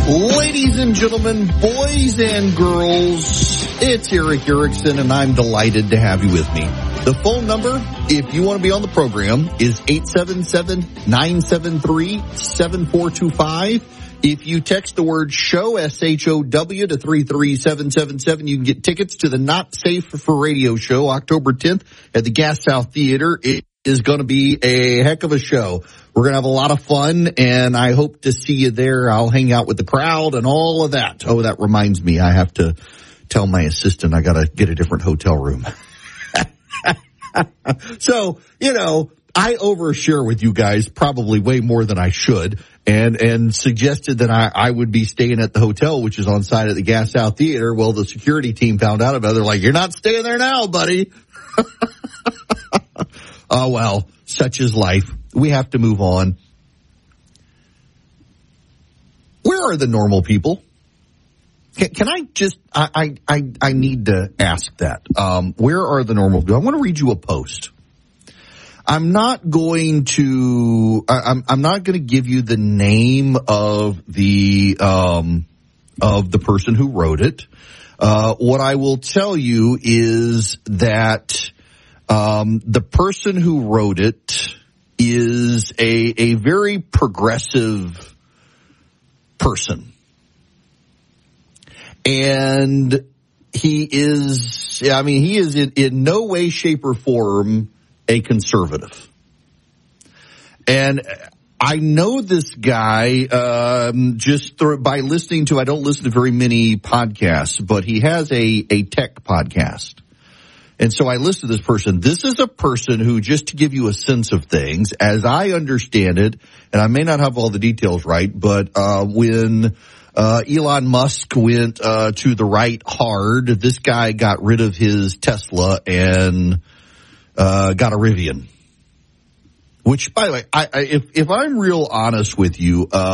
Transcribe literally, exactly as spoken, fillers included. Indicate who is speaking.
Speaker 1: Ladies and gentlemen, boys and girls, it's Eric Erickson, and I'm delighted to have you with me. The phone number, if you want to be on the program, is eight seven seven, nine seven three, seven four two five. If you text the word show, S H O W, to three three seven seven seven, you can get tickets to the Not Safe for Radio show, October tenth at the Gas South Theater. It is going to be a heck of a show. We're going to have a lot of fun, and I hope to see you there. I'll hang out with the crowd and all of that. Oh, that reminds me, I have to tell my assistant I got to get a different hotel room. So, you know, I overshare with you guys probably way more than I should, and and suggested that I, I would be staying at the hotel, which is on site at the Gas South Theater. Well, the security team found out about it. They're like, you're not staying there now, buddy. Oh, well, such is life. We have to move on. Where are the normal people? Can, can I just, I, I, I need to ask that. Um, where are the normal people? I want to read you a post. I'm not going to, I, I'm, I'm not going to give you the name of the, um, of the person who wrote it. Uh, what I will tell you is that, um, the person who wrote it is a, a very progressive person. And he is, I mean, he is in, in no way, shape, or form a conservative. And I know this guy um, just through, by listening to, I don't listen to very many podcasts, but he has a, a tech podcast. And so I listened to this person. This is a person who, just to give you a sense of things, as I understand it, and I may not have all the details right, but uh when uh Elon Musk went uh to the right hard, this guy got rid of his Tesla and uh got a Rivian. Which, by the way, I, I if if I'm real honest with you, uh